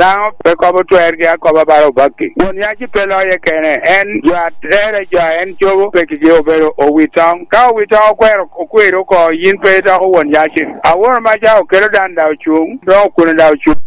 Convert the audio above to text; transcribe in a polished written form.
now pe ko to erga ko baro bakki won ya ji pelo ye kene en ya tere ja en jo pe ki jo bero o witang ka witang ko yin pe ta won ya chi awon ma ja o kero dan da chung do kun da chung